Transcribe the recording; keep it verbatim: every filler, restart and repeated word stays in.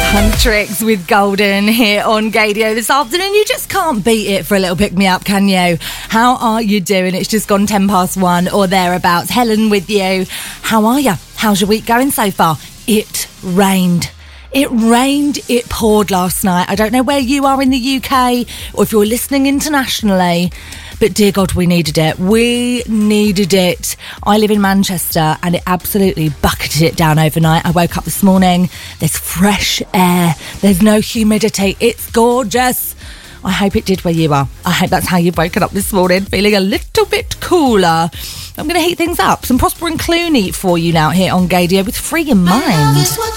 Huntrix with Golden here on Gadio this afternoon. You just can't beat it for a little pick-me-up, can you? How are you doing? It's just gone ten past one or thereabouts. Helen with you. How are you? How's your week going so far? It rained. It rained, it poured last night. I don't know where you are in the U K or if you're listening internationally, but dear God, we needed it. We needed it. I live in Manchester and it absolutely bucketed it down overnight. I woke up this morning, there's fresh air, there's no humidity. It's gorgeous. I hope it did where you are. I hope that's how you've woken up this morning, feeling a little bit cooler. I'm going to heat things up. Some Prosper and Clooney for you now here on Gadio with Free Your Mind.